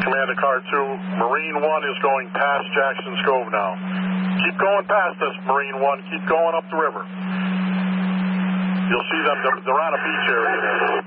Commander Car 2, Marine 1 is going past Jackson's Cove now. Keep going past us, Marine 1. Keep going up the river. You'll see them. They're on a beach area there.